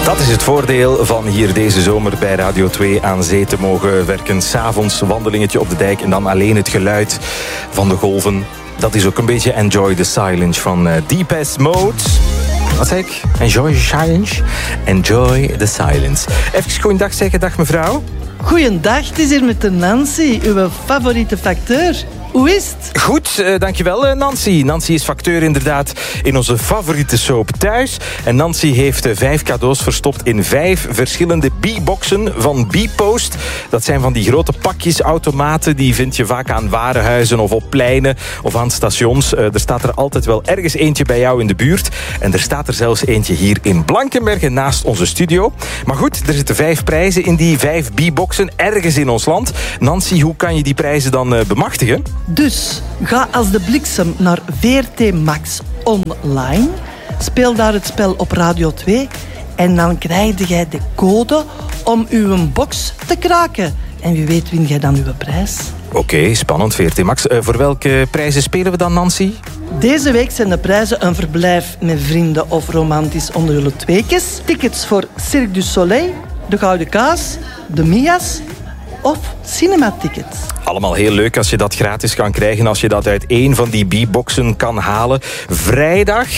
Dat is het voordeel van hier deze zomer bij Radio 2 aan zee te mogen werken. 's Avonds wandelingetje op de dijk en dan alleen het geluid van de golven. Dat is ook een beetje Enjoy the Silence van Deepest Mode. Wat zei ik? Enjoy the silence. Enjoy the silence. Even goeiedag zeggen, dag mevrouw. Goeiedag, het is hier met de Nancy, uw favoriete facteur. Hoe is het? Goed, dankjewel Nancy. Nancy is facteur inderdaad in onze favoriete soap Thuis. En Nancy heeft 5 cadeaus verstopt in 5 verschillende B-boxen van B-Post. Dat zijn van die grote pakjes, automaten. Die vind je vaak aan warenhuizen of op pleinen of aan stations. Er staat er altijd wel ergens eentje bij jou in de buurt. En er staat er zelfs eentje hier in Blankenberge naast onze studio. Maar goed, er zitten 5 prijzen in die 5 B-boxen ergens in ons land. Nancy, hoe kan je die prijzen dan bemachtigen? Dus, ga als de bliksem naar VRT Max online. Speel daar het spel op Radio 2. En dan krijg jij de code om uw box te kraken. En wie weet win jij dan uw prijs. Oké, spannend, VRT Max. Voor welke prijzen spelen we dan, Nancy? Deze week zijn de prijzen een verblijf met vrienden of romantisch onder jullie tweekes. Tickets voor Cirque du Soleil, de Gouden Kaas, de Mia's of cinematickets. Allemaal heel leuk als je dat gratis kan krijgen, als je dat uit 1 van die B-boxen kan halen. Vrijdag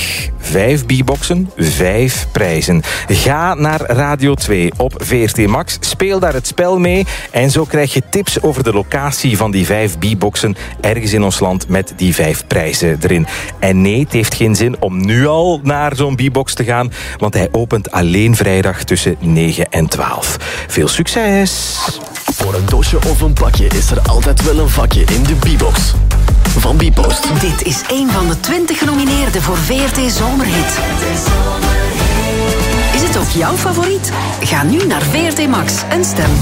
5 B-boxen, 5 prijzen. Ga naar Radio 2 op VRT Max, speel daar het spel mee en zo krijg je tips over de locatie van die 5 B-boxen ergens in ons land met die 5 prijzen erin. En nee, het heeft geen zin om nu al naar zo'n B-box te gaan, want hij opent alleen vrijdag tussen 9 en 12. Veel succes! Voor een doosje of een pakje is er altijd wel een vakje in de B-box van B-Post. Dit is een van de 20 genomineerden voor VRT Zomerhit. Is het ook jouw favoriet? Ga nu naar VRT Max en stem.